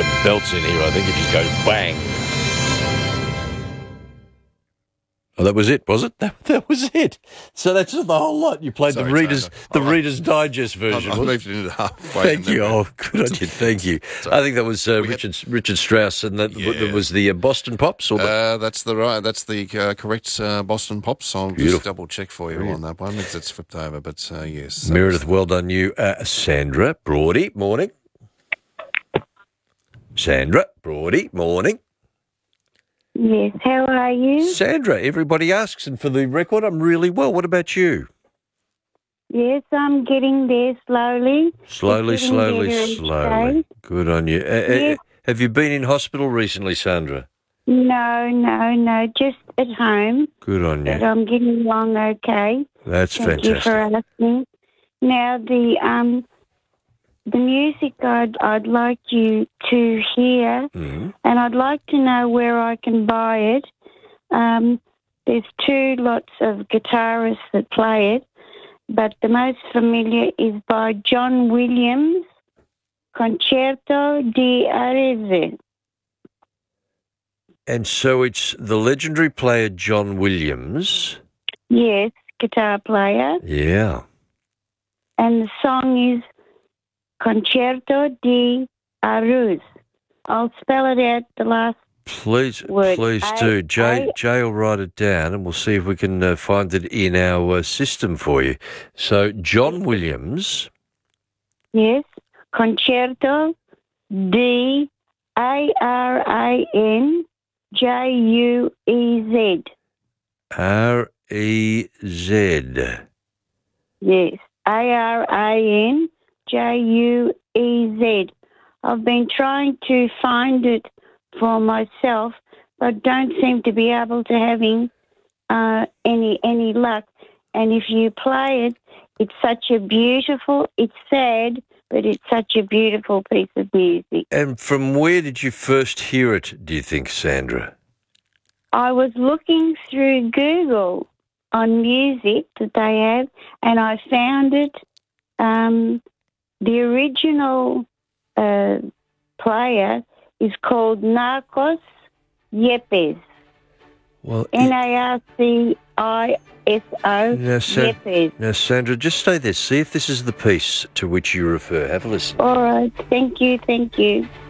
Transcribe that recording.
have belts in here, I think. It just goes bang. Oh, that was it, was it? That was it. So that's the whole lot. You played the Reader's Digest version. I moved it into halfway. Thank you. Oh, good on you. Thank you. I think that was Richard Strauss, and that was the Boston Pops. Or that's the correct Boston Pops. I'll just double check for you on that one. It's flipped over, but yes. Meredith, well done you. Sandra Broady, morning. Sandra Broady, morning. Yes, how are you? Sandra, everybody asks, and for the record, I'm really well. What about you? Yes, I'm getting there slowly. Slowly. Good on you. Yes. Have you been in hospital recently, Sandra? No, just at home. Good on you. But I'm getting along okay. That's fantastic. Thank you for asking. Now, the music I'd like you to hear, and I'd like to know where I can buy it. There's two lots of guitarists that play it, but the most familiar is by John Williams, Concerto di Arese. And so it's the legendary player John Williams. Yes, guitar player. Yeah. And the song is Concerto di Aruse. I'll spell it out, the last word. Please do. Jay will write it down, and we'll see if we can find it in our system for you. So, John Williams. Yes, Concerto di Arinjuz. R-E-Z. Yes, Arinjuz. I've been trying to find it for myself, but don't seem to be able to having any luck. And if you play it, it's sad, but it's such a beautiful piece of music. And from where did you first hear it, do you think, Sandra? I was looking through Google on music that they have, and I found it. The original player is called Narcos Yepes. Well, Narciso Yepes. Now, Sandra, just stay there. See if this is the piece to which you refer. Have a listen. All right. Thank you.